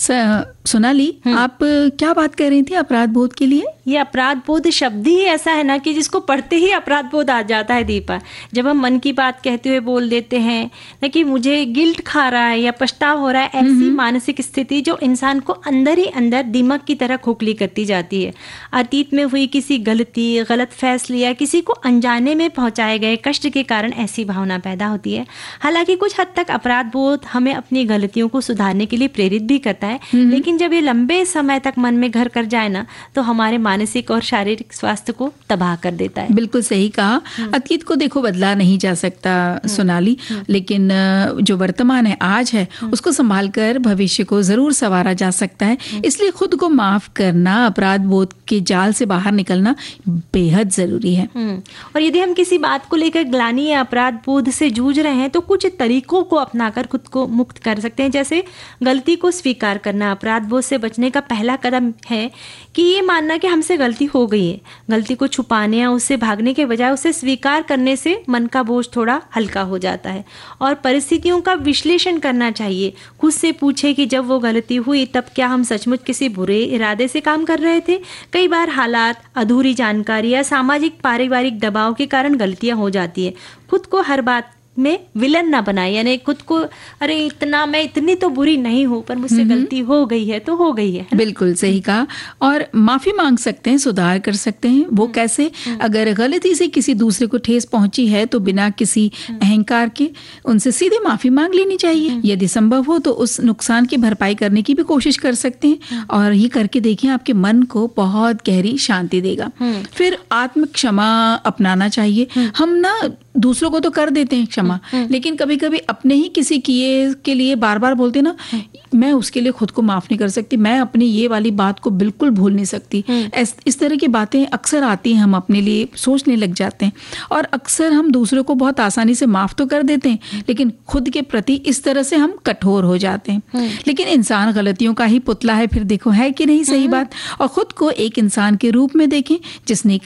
सोनाली, आप क्या बात कर रही थी अपराध बोध के लिए? ये अपराध बोध शब्द ही ऐसा है ना कि जिसको पढ़ते ही अपराध बोध आ जाता है दीपा। जब हम मन की बात कहते हुए बोल देते हैं ना कि मुझे गिल्ट खा रहा है या पछतावा हो रहा है, ऐसी मानसिक स्थिति जो इंसान को अंदर ही अंदर दीमक की तरह खोखली करती जाती है। अतीत में हुई किसी गलती, गलत फैसले या किसी को अनजाने में पहुंचाए गए कष्ट के कारण ऐसी भावना पैदा होती है। हालांकि कुछ हद तक अपराध बोध हमें अपनी गलतियों को सुधारने के लिए प्रेरित भी करता है, लेकिन जब ये लंबे समय तक मन में घर कर जाए ना, तो हमारे मानसिक और शारीरिक स्वास्थ्य को तबाह कर देता है। बिल्कुल सही कहा। अतीत को देखो बदला नहीं जा सकता सोनाली, लेकिन जो वर्तमान है, आज है, उसको संभाल कर भविष्य को जरूर संवारा जा सकता है। इसलिए खुद को माफ करना, अपराध बोध के जाल से बाहर निकलना बेहद जरूरी है। और यदि हम किसी बात को लेकर ग्लानि या अपराध बोध से जूझ रहे हैं तो कुछ तरीकों को अपनाकर खुद को मुक्त कर सकते हैं। जैसे गलती को स्वीकार करना अपराध बोध से बचने का पहला कदम है कि ये मानना कि हमसे गलती हो गई है। गलती को छुपाने या उससे भागने के बजाय उसे स्वीकार करने से मन का बोझ थोड़ा हल्का हो जाता है। और परिस्थितियों का विश्लेषण करना चाहिए। खुद से पूछे कि जब वो गलती हुई तब क्या हम सचमुच किसी बुरे इरादे से काम कर रहे थे। कई बार हालात, अधूरी जानकारी या सामाजिक पारिवारिक दबाव के कारण गलतियां हो जाती है। खुद को हर बात में विलन ना बनाए, यानी खुद को अरे इतना मैं इतनी तो बुरी नहीं हूं, पर मुझसे गलती हो गई है तो हो गई है। बिल्कुल सही कहा। और माफी मांग सकते हैं, सुधार कर सकते हैं। वो कैसे? अगर गलती से किसी दूसरे को ठेस पहुंची है तो बिना किसी अहंकार के उनसे सीधे माफी मांग लेनी चाहिए। यदि संभव हो तो उस नुकसान की भरपाई करने की भी कोशिश कर सकते हैं, और ये करके देखिए आपके मन को बहुत गहरी शांति देगा। फिर आत्म क्षमा अपनाना चाहिए। हम ना दूसरों को तो कर देते हैं क्षमा, लेकिन कभी कभी अपने ही किसी किए के लिए बार बार बोलते ना, मैं उसके लिए खुद को माफ नहीं कर सकती, मैं अपनी ये वाली बात को बिल्कुल भूल नहीं सकती। इस तरह की बातें अक्सर आती हैं, हम अपने लिए सोचने लग जाते हैं। और अक्सर हम दूसरों को बहुत आसानी से माफ तो कर देते हैं, लेकिन खुद के प्रति इस तरह से हम कठोर हो जाते हैं। लेकिन इंसान गलतियों का ही पुतला है, फिर देखो है कि नहीं सही बात। और खुद को एक इंसान के रूप में देखें जिसने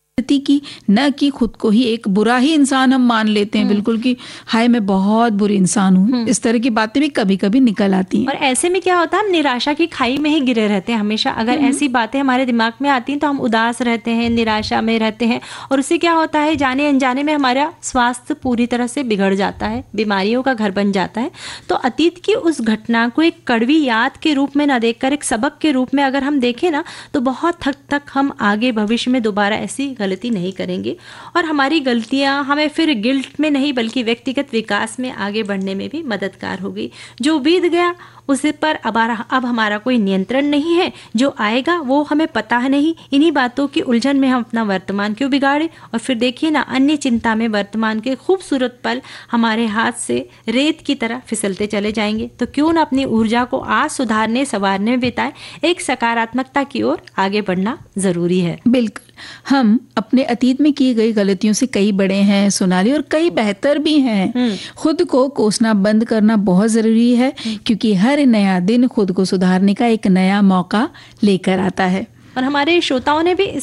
की, न कि खुद को ही एक बुरा ही इंसान हम मान लेते हैं बिल्कुल कि हाय मैं बहुत बुरी इंसान हूँ। इस तरह की बातें भी कभी कभी निकल आती हैं। और ऐसे में क्या होता है, हम निराशा की खाई में ही गिरे रहते हैं हमेशा। अगर ऐसी बातें हमारे दिमाग में आती हैं तो हम उदास रहते हैं, निराशा में रहते हैं, और उससे क्या होता है, जाने अनजाने में हमारा स्वास्थ्य पूरी तरह से बिगड़ जाता है, बीमारियों का घर बन जाता है। तो अतीत की उस घटना को एक कड़वी याद के रूप में ना देखकर एक सबक के रूप में अगर हम देखें ना, तो बहुत हद तक हम आगे भविष्य में दोबारा ऐसी गलती नहीं करेंगे। और हमारी गलतियां हमें फिर गिल्ट में नहीं बल्कि व्यक्तिगत विकास में आगे बढ़ने में भी मददगार होगी। जो बीत गया उसे पर अब हमारा कोई नियंत्रण नहीं है, जो आएगा वो हमें पता है नहीं। इन्हीं बातों की उलझन में हम अपना वर्तमान क्यों बिगाड़े। और फिर देखिए ना, अन्य चिंता में वर्तमान के खूबसूरत पल हमारे हाथ से रेत की तरह फिसलते चले जाएंगे। तो क्यों ना अपनी ऊर्जा को आज सुधारने संवारने में बिताए। एक सकारात्मकता की ओर आगे बढ़ना जरूरी है। बिल्कुल, हम अपने अतीत में की गई गलतियों से कई बड़े हैं सोनाली, और कई बेहतर भी हैं। खुद को कोसना बंद करना बहुत जरूरी है, क्योंकि हर नया दिन खुद को सुधारने का एक नया मौका लेकर आता है। और हमारे श्रोताओं ने भी